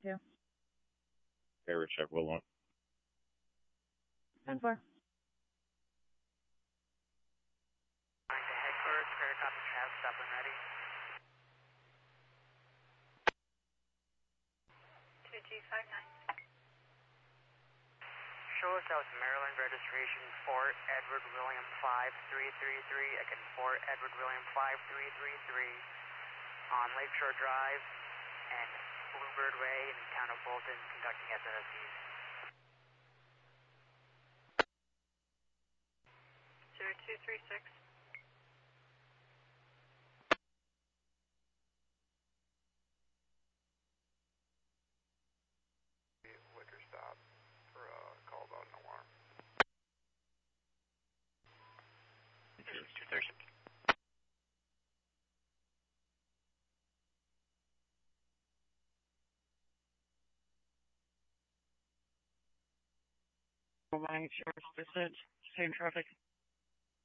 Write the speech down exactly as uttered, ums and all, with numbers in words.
two. Air check, will one. ten four. Headquarters, clear to copy, Trav, stop when ready. two G five nine. Show us South Maryland, registration Fort Edward William five three three three, again Fort Edward William five three three three on Lakeshore Drive and Bluebird Way in the town of Bolton, conducting S N S Cs. zero two three six. Liquor stop for a call about an alarm. two thirty. Sheriff's Dispatch, same traffic.